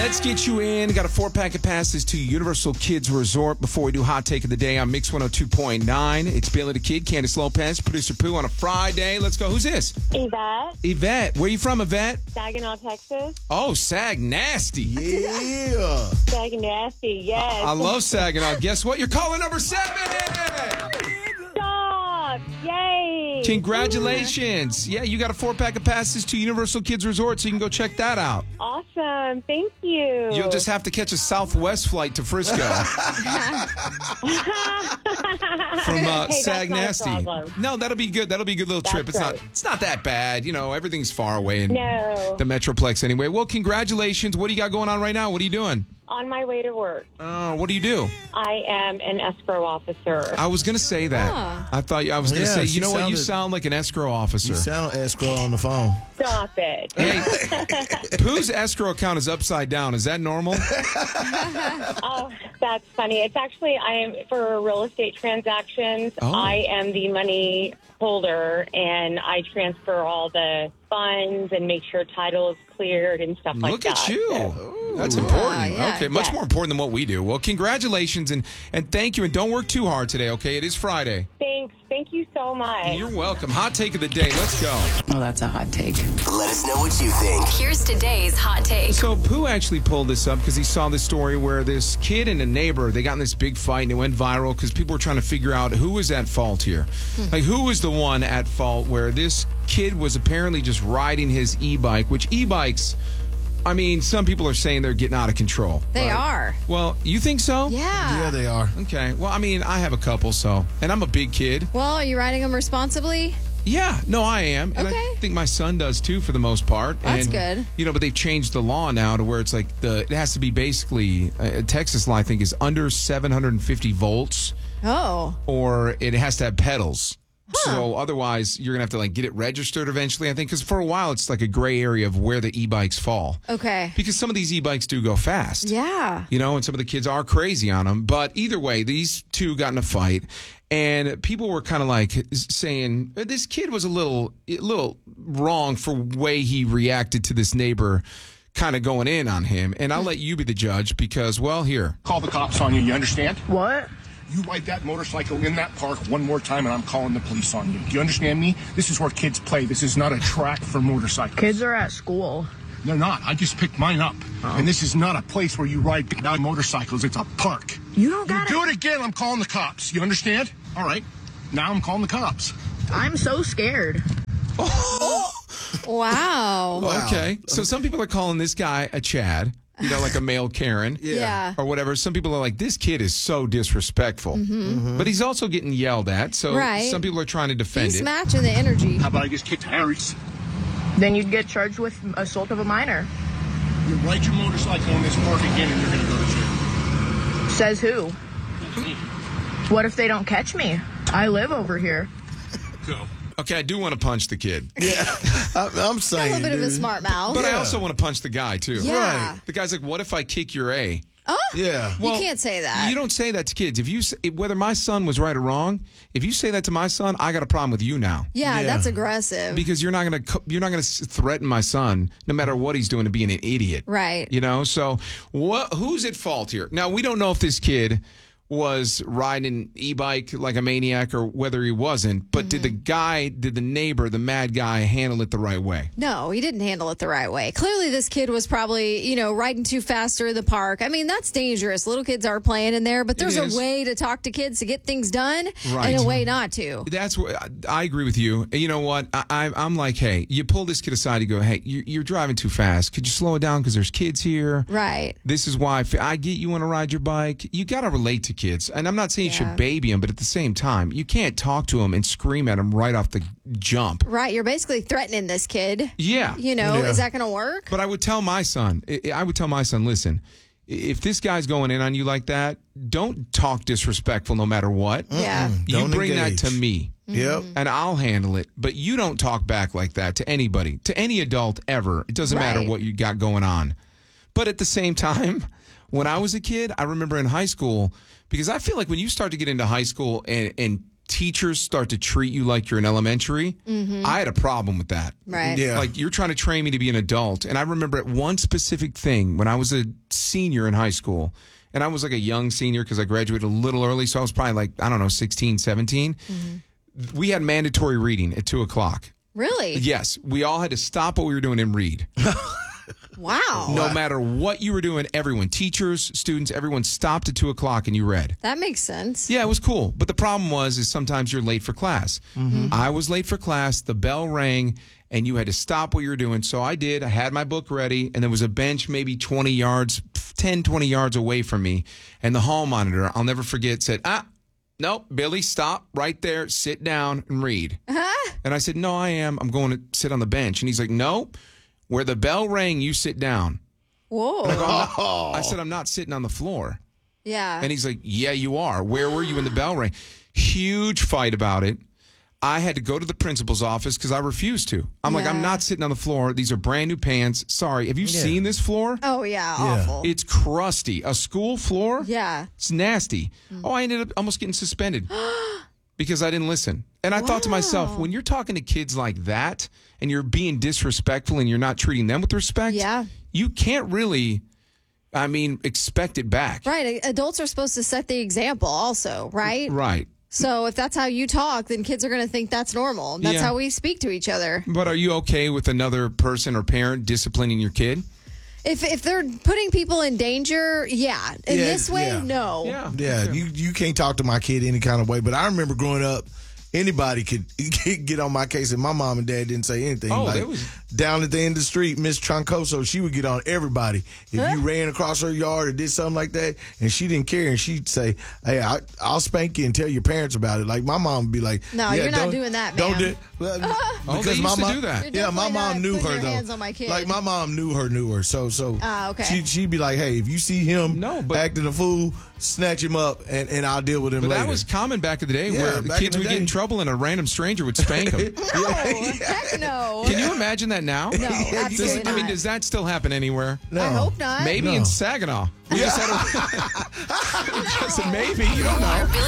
Let's get you in. Got a 4-pack of passes to Universal Kids Resort before we do Hot Take of the Day on Mix 102.9. It's Billy the Kid, Candace Lopez, Producer Pooh on a Friday. Let's go. Who's this? Yvette. Yvette. Where you from, Yvette? Saginaw, Texas. Oh, Sag Nasty. Yeah. Sag Nasty, yes. I love Saginaw. Guess what? You're calling number 7. Stop! Yay! Congratulations. Yeah, you got a 4-pack of passes to Universal Kids Resort, so you can go check that out. Awesome. Thank you. You'll just have to catch a Southwest flight to Frisco from Hey, Sag that's not a Nasty. problem. No, that'll be good. That'll be a good little trip. That's right. It's not that bad. You know, everything's far away in No. the Metroplex anyway. Well, congratulations. What do you got going on right now? What are you doing? On my way to work. What do you do? I am an escrow officer. I was going to say that. I thought I was going to Yeah, say, she you know what? You sounded- sound like an escrow officer. You sound escrow on the phone. Stop it. Hey, whose escrow account is upside down? Is that normal? Oh, that's funny. It's actually, I am for real estate transactions. Oh. I am the money holder, and I transfer all the funds and make sure title is cleared and stuff like Look that. at you. So, That's important. yeah. Okay, much Yes. more important than what we do. Well, congratulations and thank you. And don't work too hard today, okay? It is Friday. thanks. Thank you so much. You're welcome. Hot take of the day. Let's go. Oh, that's a hot take. Let us know what you think. Here's today's hot take. So Pooh actually pulled this up because he saw this story where this kid and a neighbor, they got in this big fight and it went viral because people were trying to figure out who was at fault here. Like, who was the one at fault where this kid was apparently just riding his e-bike, which e-bikes, I mean, some people are saying they're getting out of control. They are. Well, you think so? Yeah. Yeah, they are. Okay. Well, I mean, I have a couple, so, and I'm a big kid. Well, are you riding them responsibly? Yeah, no, I am. And I Okay. think my son does too for the most part. That's and, good. You know, but they've changed the law now to where it's like it has to be basically, Texas law, I think, is under 750 volts Oh. or it has to have pedals. So otherwise, you're going to have to like get it registered eventually, I think, because for a while it's like a gray area of where the e-bikes fall. Okay. Because some of these e-bikes do go fast. Yeah. You know, and some of the kids are crazy on them. But either way, these two got in a fight, and people were kind of like saying this kid was a little wrong for way he reacted to this neighbor kind of going in on him. And I'll let you be the judge because, well, here. Call the cops on you, you understand? What? You ride that motorcycle in that park one more time and I'm calling the police on you. Do you understand me? This is where kids play. This is not a track for motorcycles. Kids are at school. They're not. I just picked mine up. And this is not a place where you ride down motorcycles. It's a park. You don't You got do it again, I'm calling the cops. You understand? All right. Now I'm calling the cops. I'm so scared. Wow. Okay. So some people are calling this guy a Chad, you know, like a male Karen. Yeah. Or whatever. Some people are like, this kid is so disrespectful. But he's also getting yelled at. So Right. some people are trying to defend He's it. matching the energy. How about I just kick Harry's? Then you'd get charged with assault of a minor. You ride your motorcycle in this park again and you're going to go to jail. Says who? What if they don't catch me? I live over here. Go. Okay, I do want to punch the kid. I'm A saying. little bit of a dude. smart mouth. But I also want to punch the guy, too. Yeah. Right. The guy's like, what if I kick your A? Yeah. You can't say that. You don't say that to kids. If you say, whether my son was right or wrong, if you say that to my son, I got a problem with you now. Yeah, Yeah. that's aggressive. Because you're not gonna threaten my son, no matter what he's doing, to being an idiot. Right. You know. So who's at fault here? Now we don't know if this kid was riding an e-bike like a maniac or whether he wasn't. But did the neighbor, the mad guy, handle it the right way? No, he didn't handle it the right way. Clearly, this kid was probably, riding too fast through the park. I mean, that's dangerous. Little kids are playing in there, but there's is. a way to talk to kids to get things done Right. and a way not to. That's what I agree with you. You know what? I'm like, hey, you pull this kid aside. You go, hey, you're driving too fast. Could you slow it down? Because there's kids here. Right. This is why I get you want to ride your bike. You got to relate to kids. And I'm not saying you Yeah. should baby them, but at the same time, you can't talk to them and scream at them right off the jump. Right. You're basically threatening this kid. Yeah. Is that going to work? But I would tell my son, listen, if this guy's going in on you like that, don't talk disrespectful no matter what. Yeah. You Don't bring engage. that to me. Yep. And I'll handle it. But you don't talk back like that to anybody, to any adult ever. It doesn't matter Right. what you got going on. But at the same time, when I was a kid, I remember in high school, because I feel like when you start to get into high school and teachers start to treat you like you're in elementary, I had a problem with that. Right. Yeah. Like, you're trying to train me to be an adult. And I remember at one specific thing when I was a senior in high school, and I was like a young senior because I graduated a little early, so I was probably like, I don't know, 16, 17. We had mandatory reading at 2 o'clock. Really? Yes, we all had to stop what we were doing and read. Wow. No matter what you were doing, everyone, teachers, students, everyone stopped at 2 o'clock and you read. That makes sense. Yeah, it was cool. But the problem is sometimes you're late for class. I was late for class. The bell rang and you had to stop what you were doing. So I did. I had my book ready and there was a bench maybe 20 yards away from me. And the hall monitor, I'll never forget, said, nope, Billy, stop right there. Sit down and read. And I said, no, I am. I'm going to sit on the bench. And he's like, no. Where the bell rang, you sit down. Whoa. I said, I'm not sitting on the floor. Yeah. And he's like, yeah, you are. Where were you when the bell rang? Huge fight about it. I had to go to the principal's office because I refused to. I'm like, I'm not sitting on the floor. These are brand new pants. Sorry. Have you seen this floor? Oh, yeah. Awful. It's crusty. A school floor? Yeah. It's nasty. Oh, I ended up almost getting suspended because I didn't listen. And I thought to myself, when you're talking to kids like that and you're being disrespectful and you're not treating them with respect, you can't really, expect it back. Right. Adults are supposed to set the example also, right? Right. So if that's how you talk, then kids are going to think that's normal. That's how we speak to each other. But are you okay with another person or parent disciplining your kid? If they're putting people in danger, yeah. In this way, no. Yeah, you can't talk to my kid any kind of way. But I remember growing up, anybody could get on my case, and my mom and dad didn't say anything. Oh, like, down at the end of the street, Miss Troncoso, she would get on everybody. If you ran across her yard or did something like that, and she didn't care, and she'd say, hey, I'll spank you and tell your parents about it. Like, my mom would be like, no, you're not doing that, man. Don't do because they used to do that. Yeah, my mom knew her, though. Hands on my kid. Like, my mom knew her. So okay. she'd be like, hey, if you see him acting a fool, snatch him up, and I'll deal with him later. That was common back in the day where the kids would get in trouble and a random stranger would spank them. No, heck no. Can you imagine that now? No, absolutely not. Does that still happen anywhere? No. I hope not. Maybe in Saginaw. We just had maybe. You don't know.